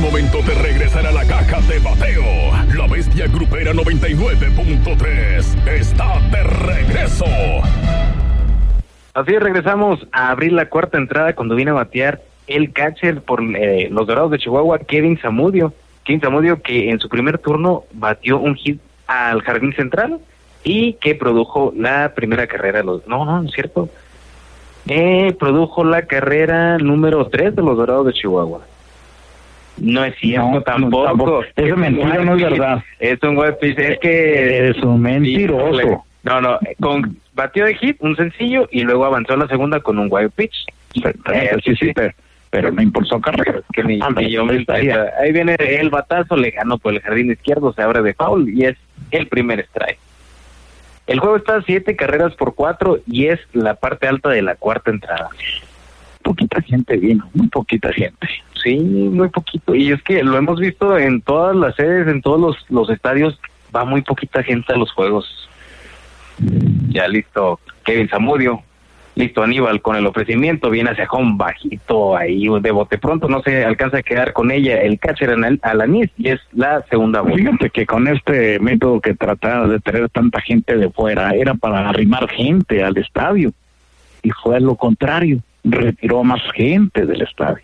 momento de regresar a la caja de bateo. La bestia grupera 99.3 está de regreso. Así regresamos a abrir la cuarta entrada cuando viene a batear el catcher por los Dorados de Chihuahua, Kevin Zamudio. Kevin Zamudio, que en su primer turno batió un hit al jardín central y que produjo la primera carrera. No es cierto. Produjo la carrera número 3 de los Dorados de Chihuahua. No es cierto, tampoco. Eso es mentira, no es verdad. Es un wild pitch, es que... Es un mentiroso. Batió de hit, un sencillo, y luego avanzó a la segunda con un wild pitch. Pero no impulsó carrera. Ahí viene el batazo, le ganó por el jardín izquierdo, se abre de foul y es el primer strike. El juego está 7-4 y es la parte alta de la cuarta entrada. Poquita gente vino, muy poquita gente. Sí, muy poquito. Y es que lo hemos visto en todas las sedes, en todos los estadios, va muy poquita gente a los juegos. Ya listo Kevin Zamudio, listo Aníbal con el ofrecimiento, viene hacia home bajito ahí de bote pronto, no se alcanza a quedar con ella el catcher Alanis y es la segunda bola. Fíjate que con este método que trataba de tener tanta gente de fuera era para arrimar gente al estadio y fue lo contrario, retiró más gente del estadio.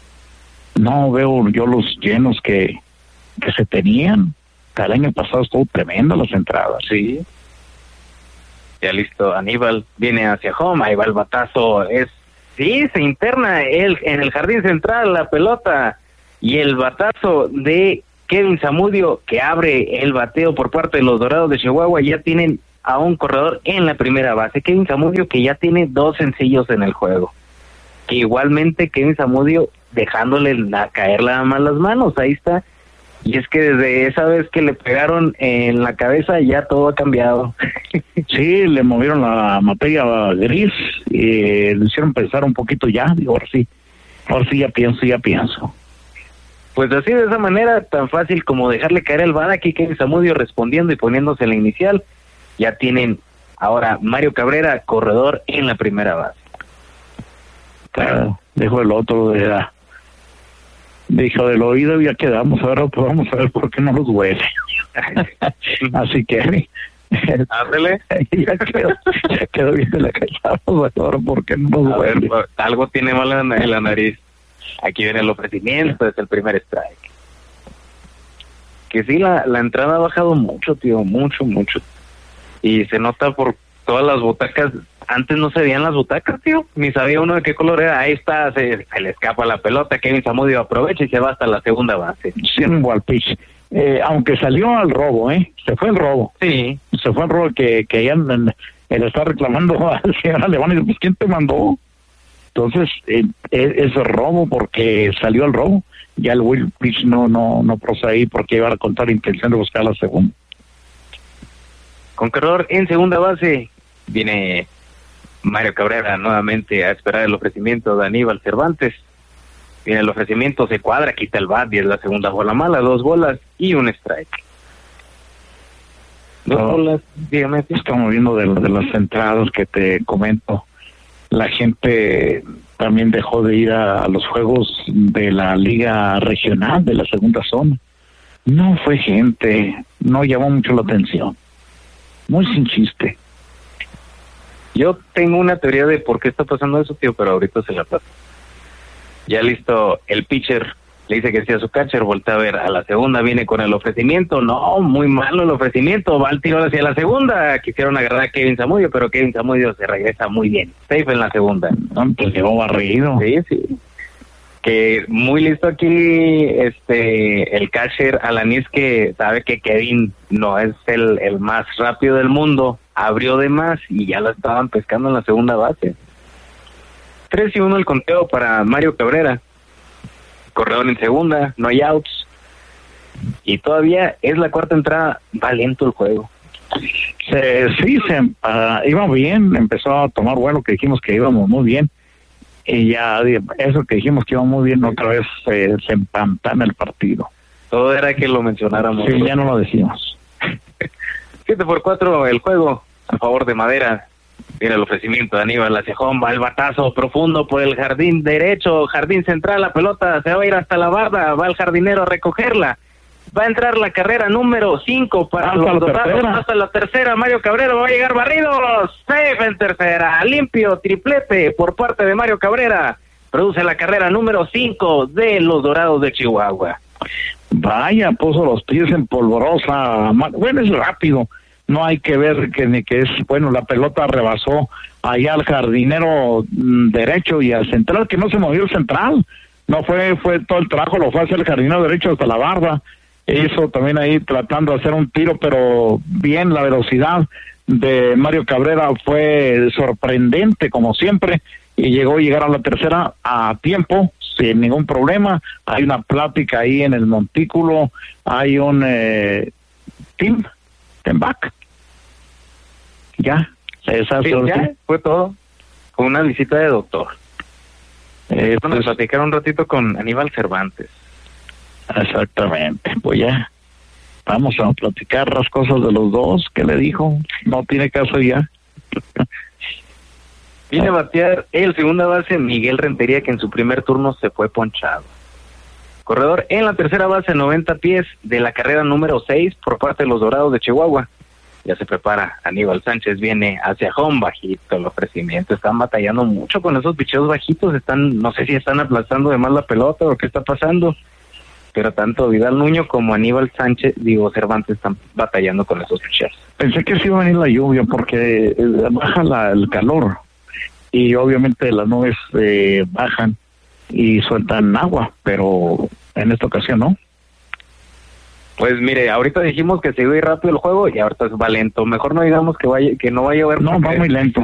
No veo yo los llenos que se tenían. El año pasado estuvo tremendo las entradas. Sí. Ya listo, Aníbal viene hacia home, ahí va el batazo, se interna en el jardín central la pelota y el batazo de Kevin Zamudio que abre el bateo por parte de los Dorados de Chihuahua. Ya tienen a un corredor en la primera base, Kevin Zamudio, que ya tiene 2 sencillos en el juego, que igualmente Kevin Zamudio dejándole caer nada más las manos, ahí está. Y es que desde esa vez que le pegaron en la cabeza ya todo ha cambiado. Sí, le movieron la materia gris y le hicieron pensar un poquito ya. Digo, ahora sí ya pienso. Pues así, de esa manera, tan fácil como dejarle caer el bala, aquí Kevin Zamudio respondiendo y poniéndose en la inicial. Ya tienen ahora Mario Cabrera, corredor en la primera base. Claro, dejó el otro de la... Dijo del oído, ya quedamos, ahora pues vamos a ver por qué no los huele. Así que ándale. ya quedó bien de la callada, ahora por qué no los huele. Algo tiene mal en la nariz. Aquí viene el ofrecimiento, es el primer strike. Que sí, la entrada ha bajado mucho, tío, mucho. Y se nota por todas las butacas. Antes no se veían las butacas, tío, ni sabía uno de qué color era. Ahí está, se le escapa la pelota, Kevin Zamudio aprovecha y se va hasta la segunda base. Sí, un wild pitch. Aunque salió al robo, se fue el robo. Sí. Se fue el robo que él está reclamando al señor Alemán y dice, pues, ¿quién te mandó? Entonces, es robo porque salió el robo. Ya el wild pitch no procede porque iba a contar intención de buscar la segunda. Con corredor en segunda base, viene Mario Cabrera nuevamente a esperar el ofrecimiento de Aníbal Cervantes. Viene el ofrecimiento, se cuadra, quita el bat y es la segunda bola mala, 2 bolas y un strike. 2 bolas, dígame. Estamos viendo de las entradas que te comento. La gente también dejó de ir a los juegos de la liga regional de la segunda zona. No fue gente, no llamó mucho la atención. Muy sin chiste. Yo tengo una teoría de por qué está pasando eso, tío, pero ahorita se la paso. Ya listo, el pitcher le dice que sí a su catcher, voltea a ver a la segunda, viene con el ofrecimiento. No, muy malo el ofrecimiento, va al tiro hacia la segunda. Quisieron agarrar a Kevin Zamudio, pero Kevin Zamudio se regresa muy bien. Safe en la segunda. No, pues llegó barrido. Sí. Que muy listo aquí el catcher Alanis, que sabe que Kevin no es el más rápido del mundo, abrió de más y ya lo estaban pescando en la segunda base. 3-1 el conteo para Mario Cabrera. Corredor en segunda, no hay outs. Y todavía es la cuarta entrada, va lento el juego. Iba bien, empezó a tomar vuelo, que dijimos que íbamos muy bien. Y ya eso que dijimos que iba muy bien, otra vez se empantana el partido. Todo era que lo mencionáramos. Sí, ya no lo decimos. 7-4 el juego a favor de Madera. Viene el ofrecimiento de Aníbal hacia home, va el batazo profundo por el jardín derecho, jardín central, la pelota se va a ir hasta la barda, va el jardinero a recogerla. Va a entrar la carrera número 5 para los dotados, hasta la tercera. Mario Cabrera va a llegar barrido, safe en tercera, limpio, triplete por parte de Mario Cabrera. Produce la carrera número 5 de los Dorados de Chihuahua. Vaya, puso los pies en polvorosa. Bueno, es rápido. No hay que ver que es, bueno, la pelota rebasó allá al jardinero derecho y al central, que no se movió el central. No fue todo el trabajo, lo fue a hacer el jardinero derecho hasta la barda. Eso también ahí tratando de hacer un tiro, pero bien, la velocidad de Mario Cabrera fue sorprendente, como siempre, y llegar a la tercera a tiempo, sin ningún problema. Hay una plática ahí en el montículo, hay un team back. Ya, esa sí, ya fue todo, con una visita de doctor. Vamos a platicar un ratito con Aníbal Cervantes. Exactamente, pues ya vamos a platicar las cosas de los dos. ¿Qué le dijo? No tiene caso ya. Viene a batear el segunda base Miguel Rentería, que en su primer turno se fue ponchado. Corredor en la tercera base, 90 pies de la carrera número 6 por parte de los Dorados de Chihuahua. Ya se prepara Aníbal Sánchez, viene hacia home, bajito el ofrecimiento. Están batallando mucho con esos picheos bajitos, no sé si están aplastando de más la pelota o qué está pasando, pero tanto Vidal Nuño como Aníbal Cervantes están batallando con esos picheos. Pensé que sí iba a venir la lluvia porque baja el calor y obviamente las nubes bajan y sueltan agua, pero en esta ocasión no. Pues mire, ahorita dijimos que se iba a ir rápido el juego y ahorita va lento. Mejor no digamos que no va a llover. No, va muy lento.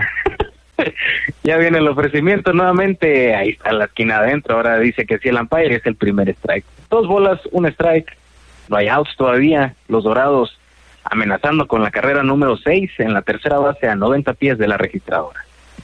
Ya viene el ofrecimiento nuevamente, ahí está la esquina adentro. Ahora dice que sí, el umpire es el primer strike. 2 bolas, 1 strike. No hay outs todavía. Los Dorados amenazando con la carrera número 6 en la tercera base a 90 pies de la registradora.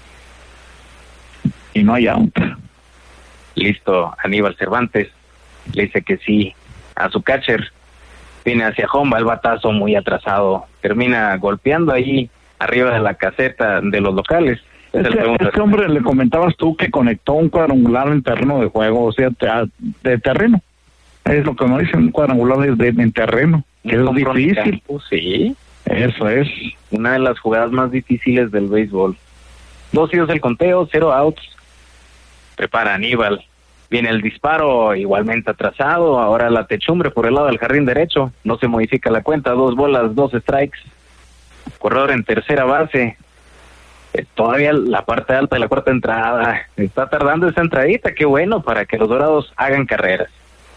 Y no hay out. Listo, Aníbal Cervantes le dice que sí a su catcher. Viene hacia home, va el batazo muy atrasado. Termina golpeando ahí arriba de la caseta de los locales. Este hombre, le comentabas tú que conectó un cuadrangular en terreno de juego, o sea, de terreno. Es lo que nos dicen, un cuadrangular en terreno, que es difícil. Sí. Eso es. Una de las jugadas más difíciles del béisbol. 2 tiros del conteo, 0 outs. Prepara Aníbal. Viene el disparo, igualmente atrasado. Ahora la techumbre por el lado del jardín derecho. No se modifica la cuenta. 2 bolas, 2 strikes. Corredor en tercera base. Todavía la parte alta de la cuarta entrada. Está tardando esa entradita. Qué bueno para que los Dorados hagan carreras.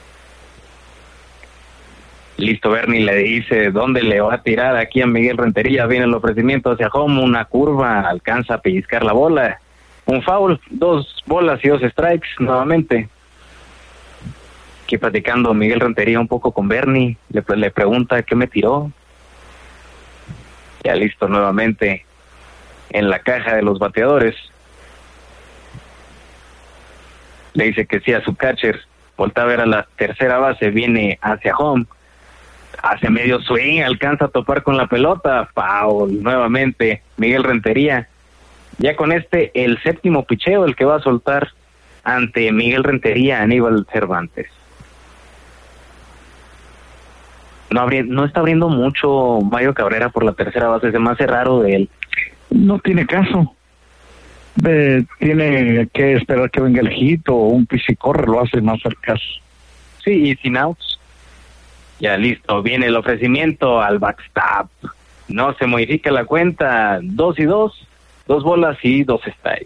Listo, Bernie le dice dónde le va a tirar aquí a Miguel Rentería. Viene el ofrecimiento hacia home. Una curva. Alcanza a pellizcar la bola. Un foul, 2 bolas y 2 strikes nuevamente. Aquí platicando Miguel Rentería un poco con Bernie, le pregunta qué me tiró. Ya listo nuevamente en la caja de los bateadores. Le dice que sí a su catcher. Volta a ver a la tercera base, viene hacia home. Hace medio swing, alcanza a topar con la pelota. Foul nuevamente Miguel Rentería. Ya con el 7º picheo, el que va a soltar ante Miguel Rentería, Aníbal Cervantes. No está abriendo mucho Mario Cabrera por la tercera base, se me hace raro de él. No tiene caso. Tiene que esperar que venga el hit o un pichicorre, lo hace más al caso. Sí, y sin outs. Ya listo, viene el ofrecimiento al backstop. No se modifica la cuenta, 2 y 2. 2 bolas y 2 strikes.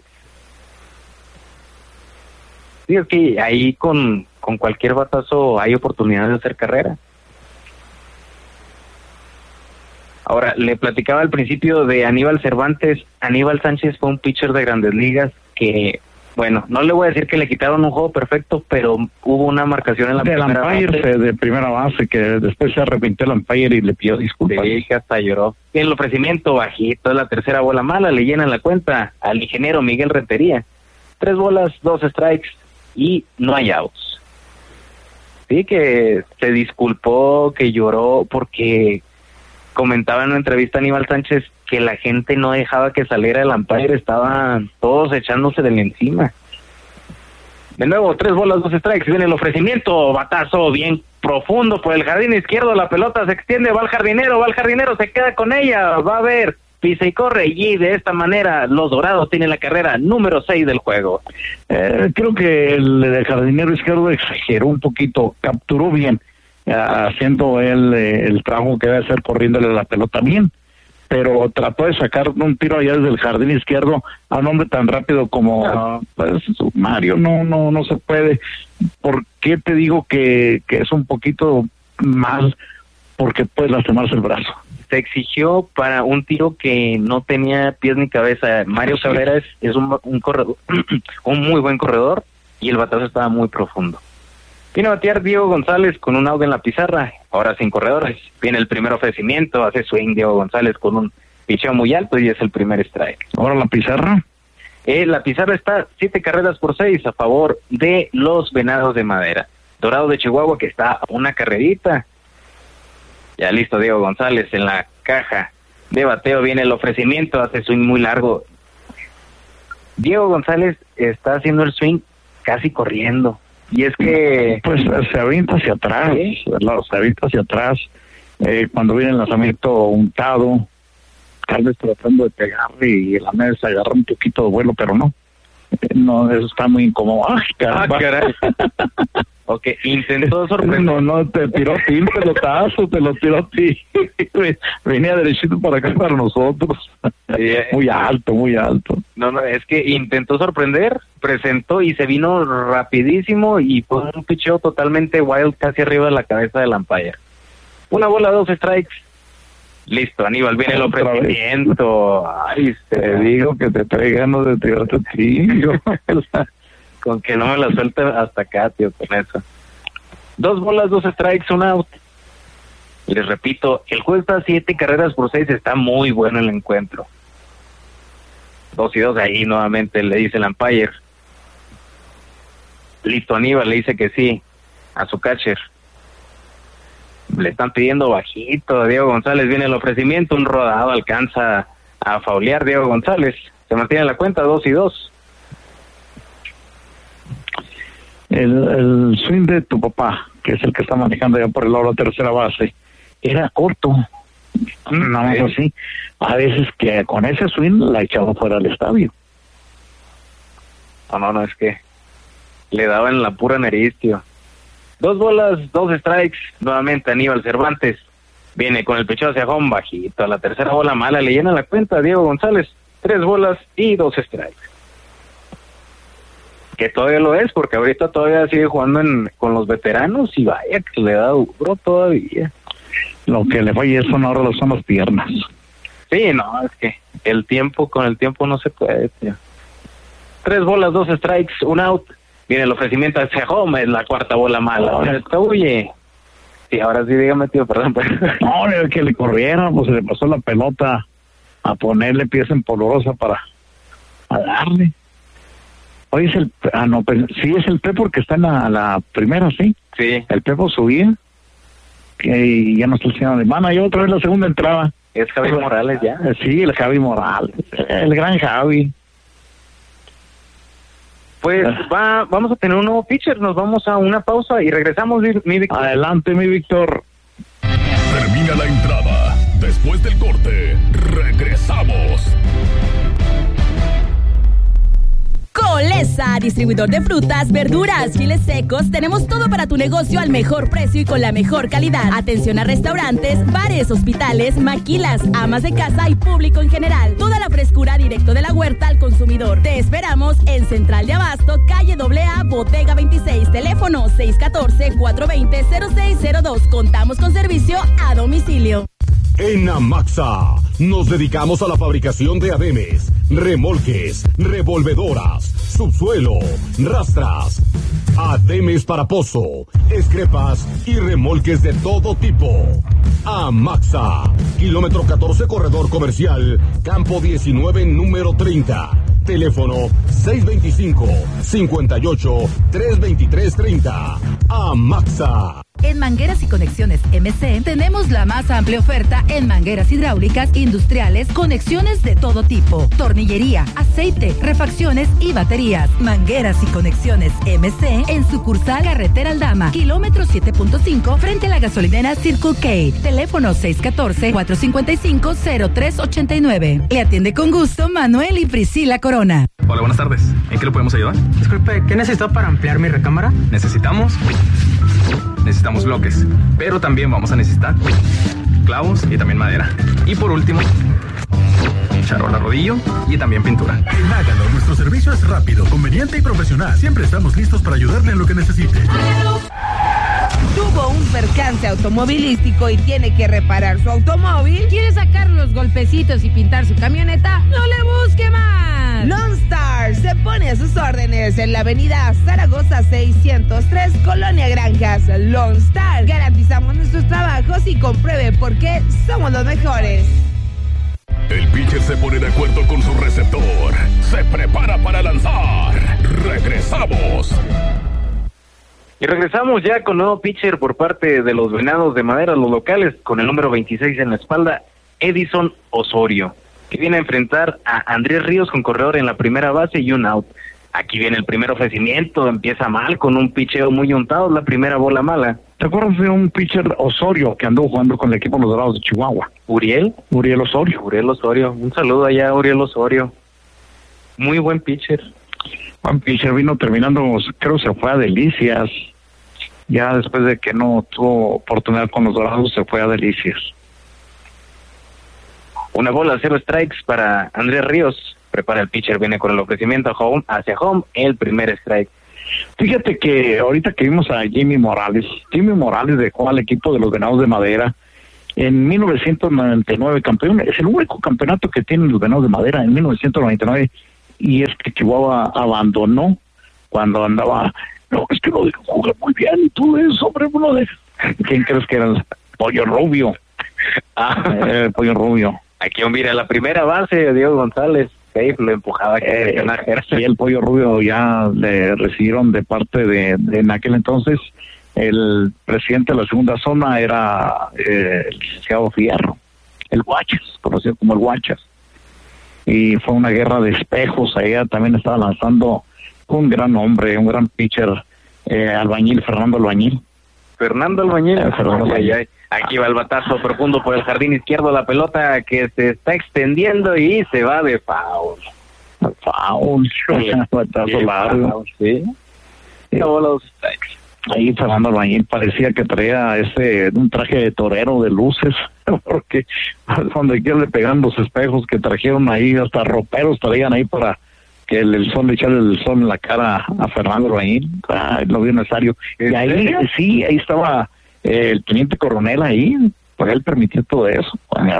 Digo que ahí con cualquier batazo hay oportunidad de hacer carrera. Ahora, le platicaba al principio de Aníbal Cervantes. Aníbal Sánchez fue un pitcher de Grandes Ligas que, bueno, no le voy a decir que le quitaron un juego perfecto, pero hubo una marcación en la primera base. De primera base, que después se arrepintió el umpire y le pidió disculpas. Sí, que hasta lloró. El ofrecimiento bajito, es la tercera bola mala, le llenan la cuenta al ingeniero Miguel Rentería. 3 bolas, 2 strikes y no hay outs. Sí, que se disculpó, que lloró, porque comentaba en una entrevista a Aníbal Sánchez que la gente no dejaba que saliera el umpire, estaban todos echándose de encima. De nuevo, 3 bolas, 2 strikes, viene el ofrecimiento, batazo bien profundo por el jardín izquierdo, la pelota se extiende, va al jardinero, se queda con ella, va a ver, pisa y corre, y de esta manera los Dorados tienen la carrera número 6 del juego. Creo que el jardinero izquierdo exageró un poquito, capturó bien, haciendo él el trabajo que debe hacer corriéndole la pelota bien, pero trató de sacar un tiro allá desde el jardín izquierdo a un hombre tan rápido como pues, Mario. No se puede. ¿Por qué te digo que es un poquito más? Porque puede lastimarse el brazo. Se exigió para un tiro que no tenía pies ni cabeza. Mario Cabrera es un corredor, un muy buen corredor, y el batazo estaba muy profundo. Viene a batear Diego González con un out en la pizarra, ahora sin corredores. Viene el primer ofrecimiento, hace swing Diego González con un picheo muy alto y es el primer strike. ¿Ahora la pizarra? La pizarra está 7 carreras por 6 a favor de los Venados de Madera. Dorados de Chihuahua, que está a una carrerita. Ya listo Diego González en la caja de bateo, viene el ofrecimiento, hace swing muy largo. Diego González está haciendo el swing casi corriendo. Y es que pues se avienta hacia atrás, ¿sí? Se avienta hacia atrás, cuando viene el lanzamiento untado, tal vez tratando de pegarle y la mesa agarra un poquito de vuelo, pero no, eso está muy incómodo. Caray. Ok, intentó sorprender. No, te tiró a ti el pelotazo, te lo tiró a ti. Venía derechito para acá para nosotros. Sí, muy alto. No, es que intentó sorprender, presentó y se vino rapidísimo y fue un picheo totalmente wild casi arriba de la cabeza del umpire. 1 bola, 2 strikes. Listo, Aníbal, viene el ofrecimiento. Ay, te digo que te trae ganas de tirarte a ti. Con que no me la suelte hasta acá, tío, con eso. 2 bolas, 2 strikes, 1 out. Les repito, el juego está 7 carreras por 6, está muy bueno el encuentro. 2-2, ahí nuevamente le dice el umpire. Listo, Aníbal le dice que sí a su catcher. Le están pidiendo bajito a Diego González, viene el ofrecimiento, un rodado, alcanza a faulear Diego González. Se mantiene la cuenta, 2-2. El swing de tu papá, que es el que está manejando ya por el lado de la tercera base, era corto, nada más así. A veces que con ese swing la echaba fuera del estadio. No, es que le daba en la pura nariz, tío. 2 bolas, 2 strikes, nuevamente Aníbal Cervantes. Viene con el pecho hacia home, bajito. A la tercera bola mala le llena la cuenta a Diego González. 3 bolas y 2 strikes. Que todavía lo es, porque ahorita todavía sigue jugando con los veteranos y vaya que le da duro todavía. Lo que le falla son ahora son las piernas. Sí, no, es que con el tiempo no se puede, tío. 3 bolas, 2 strikes, 1 out. Viene el ofrecimiento hacia home, es la 4ª bola mala. Ahora está, huye. Sí, ahora sí, dígame, tío, perdón. No, que le corrieron, pues se le pasó la pelota a ponerle pieza en polvorosa para darle. Hoy es sí es el Pepo porque está en la primera, ¿sí? Sí. El Pepo subía, y ya no está el señor Alemana, y otra vez la segunda entrada. Es Javi Morales ya. Sí, el Javi Morales, el gran Javi. Pues vamos a tener un nuevo pitcher, nos vamos a una pausa y regresamos, mi Víctor. Adelante, mi Víctor. Termina la entrada. Después del corte, regresamos. Colesa, distribuidor de frutas, verduras, chiles secos. Tenemos todo para tu negocio al mejor precio y con la mejor calidad. Atención a restaurantes, bares, hospitales, maquilas, amas de casa y público en general. Toda la frescura directo de la huerta al consumidor. Te esperamos en Central de Abasto, calle AA, Bodega 26. Teléfono 614-420-0602. Contamos con servicio a domicilio. En Amaxa nos dedicamos a la fabricación de ademes, remolques, revolvedoras, subsuelo, rastras, ademes para pozo, escrepas y remolques de todo tipo. Amaxa, kilómetro 14, corredor comercial, campo 19, número 30. Teléfono 625-58-323-30. Amaxa. En Mangueras y Conexiones MC tenemos la más amplia oferta en mangueras hidráulicas, industriales, conexiones de todo tipo, tornillería, aceite, refacciones y baterías. Mangueras y Conexiones MC en sucursal Carretera Aldama, kilómetro 7.5, frente a la gasolinera Circle K. Teléfono 614-455-0389. Le atiende con gusto Manuel y Priscila Corona. Hola, buenas tardes. ¿En qué le podemos ayudar? Disculpe, ¿qué necesito para ampliar mi recámara? Necesitamos bloques, pero también vamos a necesitar clavos y también madera. Y por último, charola rodillo y también pintura. En Hágalo, nuestro servicio es rápido, conveniente y profesional. Siempre estamos listos para ayudarle en lo que necesite. Tuvo un percance automovilístico y tiene que reparar su automóvil. ¿Quiere sacar los golpecitos y pintar su camioneta? ¡No le busque más! Lone Star se pone a sus órdenes en la avenida Zaragoza 603, Colonia Granjas. Lone Star, garantizamos nuestros trabajos y compruebe por qué somos los mejores. El pitcher se pone de acuerdo con su receptor. Se prepara para lanzar. Regresamos. Y regresamos ya con nuevo pitcher por parte de los Venados de Madera, los locales, con el número 26 en la espalda, Edison Osorio, que viene a enfrentar a Andrés Ríos con corredor en la primera base y un out. Aquí viene el primer ofrecimiento, empieza mal con un picheo muy untado, la primera bola mala. ¿Te acuerdas de un pitcher Osorio que andó jugando con el equipo de los Dorados de Chihuahua? ¿Uriel Osorio. Uriel Osorio, un saludo allá a Uriel Osorio. Muy buen pitcher. Juan Pitcher vino terminando, creo se fue a Delicias. Ya después de que no tuvo oportunidad con los Dorados, se fue a Delicias. Una bola, 0 strikes para Andrés Ríos. Prepara el pitcher, viene con el ofrecimiento hacia home, el primer strike. Fíjate que ahorita que vimos a Jimmy Morales dejó al equipo de los Venados de Madera en 1999, campeón. Es el único campeonato que tienen los Venados de Madera en 1999. Y es que Chihuahua abandonó cuando andaba, no, es que no dijo jugar muy bien y todo eso, hombre, no deja. ¿Quién crees que era el Pollo Rubio? El Pollo Rubio. Aquí mira la primera base, Diego González, que lo empujaba. Sí, el Pollo Rubio ya le recibieron de parte de en aquel entonces, el presidente de la segunda zona era el licenciado Fierro, el Guachas, conocido como el Guachas. Y fue una guerra de espejos. Allá también estaba lanzando un gran hombre, un gran pitcher, Fernando Albañil. Aquí va el batazo profundo por el jardín izquierdo, la pelota que se está extendiendo y se va de foul. Batazo largo. Sí. Los strikes. Ahí Fernando Albañil parecía que traía un traje de torero de luces, porque donde quiera le pegan los espejos que trajeron ahí, hasta roperos traían ahí para que el sol, le echarle el sol en la cara a Fernando Albañil. Lo vio necesario. Y ahí, sí, ahí estaba el teniente coronel ahí, pues él permitió todo eso.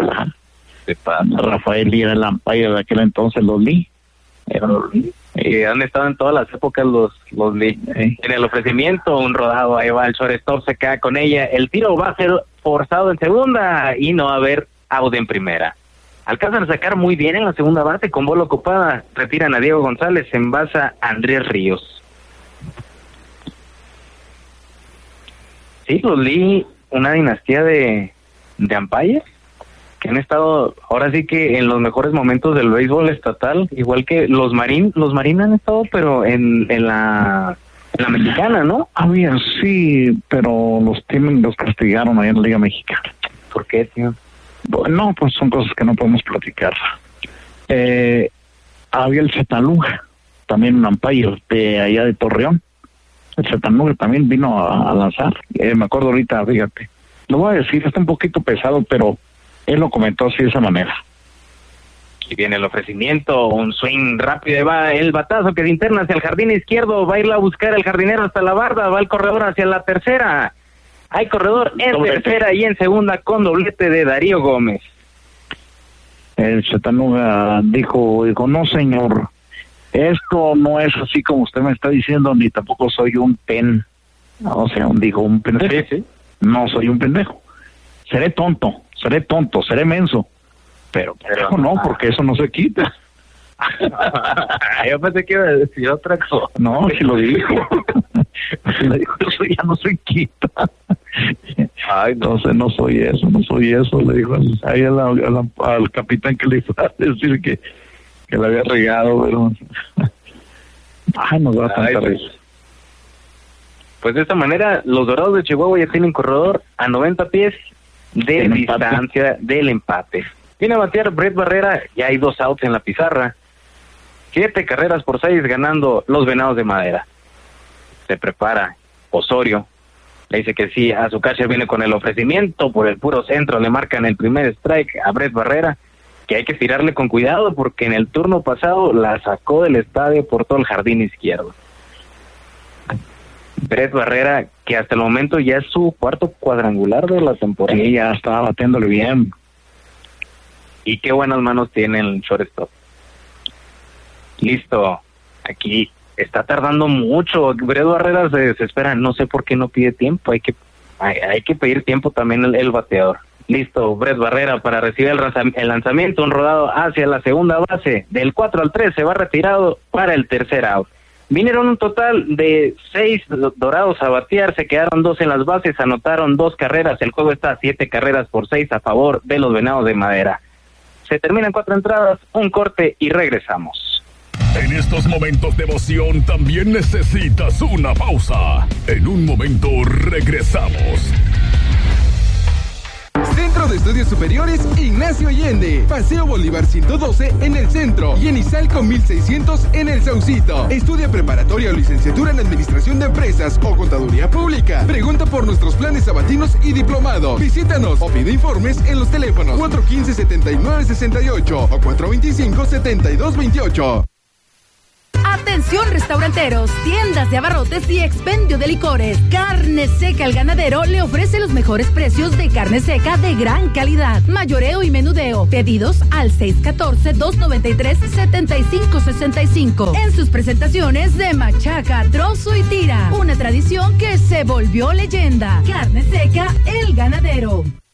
Rafael Lee era el umpire de aquel entonces, los Lee. Han estado en todas las épocas los Lee. En el ofrecimiento, un rodado, ahí va el shortstop, se queda con ella. El tiro va a ser forzado en segunda y no va a haber out en primera. Alcanzan a sacar muy bien en la segunda base con bola ocupada. Retiran a Diego González, envasa a Andrés Ríos. Sí, los Lee, una dinastía de umpires que han estado ahora sí que en los mejores momentos del béisbol estatal, igual que los Marín han estado, pero en la mexicana, ¿no? Sí, pero los castigaron ahí en la Liga Mexicana. ¿Por qué, tío? No, pues son cosas que no podemos platicar. Había el Chetanuga, también un umpire de allá de Torreón. El Chetanuga también vino a lanzar. Me acuerdo ahorita, fíjate. Lo voy a decir, está un poquito pesado, pero él lo comentó así de esa manera. Y viene el ofrecimiento, un swing rápido, va el batazo que se interna hacia el jardín izquierdo, va a irla a buscar el jardinero hasta la barda, va el corredor hacia la tercera. Hay corredor en doblete. Tercera y en segunda con doblete de Darío Gómez. El Chetanuga dijo, no señor, esto no es así como usted me está diciendo, ni tampoco soy un o sea, dijo un pendejo. Sí. No soy un pendejo. Seré tonto, seré menso, pero no, porque eso no se quita. Yo pensé que iba a decir otra cosa. No, si lo dijo. Si lo dijo, eso ya no se quita. Ay, entonces no soy eso, le dijo ahí al capitán que le iba a decir que le había regado, pero ay, nos da tanta risa. Pues de esta manera, los Dorados de Chihuahua ya tienen corredor a 90 pies de distancia del empate. Viene a batear Brett Barrera, ya hay 2 outs en la pizarra. 7 carreras por 6 ganando los Venados de Madera. Se prepara Osorio, le dice que sí, a su catcher viene con el ofrecimiento por el puro centro, le marcan el primer strike a Brett Barrera, que hay que tirarle con cuidado porque en el turno pasado la sacó del estadio por todo el jardín izquierdo. Brett Barrera, que hasta el momento ya es su 4º cuadrangular de la temporada. Sí, ya estaba batiéndole bien. Y qué buenas manos tiene el shortstop. Listo, aquí está tardando mucho. Brett Barrera se desespera, no sé por qué no pide tiempo, hay que pedir tiempo también el bateador. Listo, Brett Barrera para recibir el lanzamiento, un rodado hacia la segunda base, del 4 al 3 se va retirado para el tercer out. Vinieron un total de 6 Dorados a batear, se quedaron 2 en las bases, anotaron 2 carreras, el juego está a 7 carreras por 6 a favor de los Venados de Madera. Se terminan 4 entradas, un corte y regresamos. En estos momentos de emoción también necesitas una pausa. En un momento regresamos. Centro de Estudios Superiores Ignacio Allende, Paseo Bolívar 112 en el centro y en Izalco 1600 en el Saucito. Estudia preparatoria o licenciatura en Administración de Empresas o Contaduría Pública. Pregunta por nuestros planes sabatinos y diplomado. Visítanos o pide informes en los teléfonos 415-7968 o 425-7228. Atención restauranteros, tiendas de abarrotes y expendio de licores. Carne Seca El Ganadero le ofrece los mejores precios de carne seca de gran calidad. Mayoreo y menudeo. Pedidos al 614-293-7565. En sus presentaciones de machaca, trozo y tira. Una tradición que se volvió leyenda. Carne Seca El Ganadero.